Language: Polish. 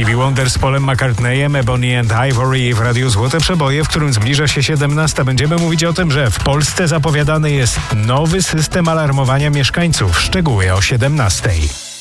Stevie Wonder z Paulem McCartneyem, Ebony and Ivory w Radiu Złote Przeboje, w którym zbliża się 17. Będziemy mówić o tym, że w Polsce zapowiadany jest nowy system alarmowania mieszkańców. Szczegóły o 17.